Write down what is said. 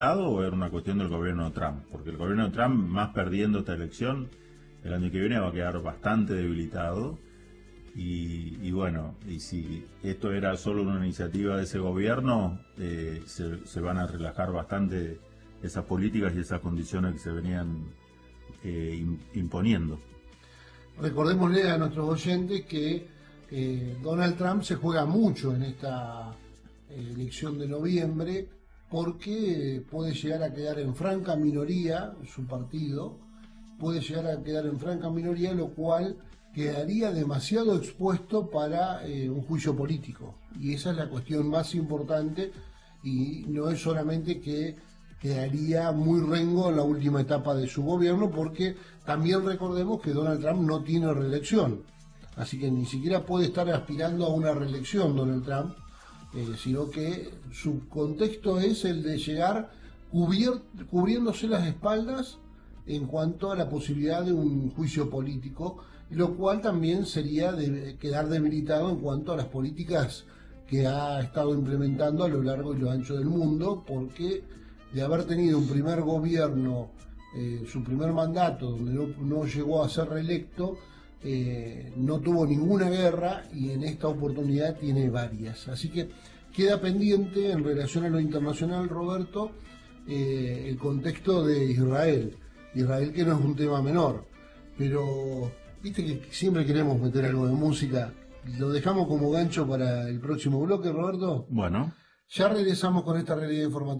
o era una cuestión del gobierno de Trump? Porque el gobierno de Trump, más perdiendo esta elección, el año que viene va a quedar bastante debilitado. Y bueno, y si esto era solo una iniciativa de ese gobierno, se van a relajar bastante esas políticas y esas condiciones que se venían imponiendo. Recordémosle a nuestros oyentes que Donald Trump se juega mucho en esta elección de noviembre porque puede llegar a quedar en franca minoría su partido, puede llegar a quedar en franca minoría, lo cual quedaría demasiado expuesto para un juicio político. Y esa es la cuestión más importante, y no es solamente que quedaría muy rengo en la última etapa de su gobierno, porque también recordemos que Donald Trump no tiene reelección, así que ni siquiera puede estar aspirando a una reelección Donald Trump, sino que su contexto es el de llegar cubriéndose las espaldas en cuanto a la posibilidad de un juicio político, lo cual también sería de quedar debilitado en cuanto a las políticas que ha estado implementando a lo largo y lo ancho del mundo, porque de haber tenido un primer gobierno, su primer mandato, donde no llegó a ser reelecto, no tuvo ninguna guerra, y en esta oportunidad tiene varias. Así que queda pendiente en relación a lo internacional, Roberto, el contexto de Israel, que no es un tema menor, pero viste que siempre queremos meter algo de música. Lo dejamos como gancho para el próximo bloque, Roberto. Bueno. Ya regresamos con esta realidad informativa.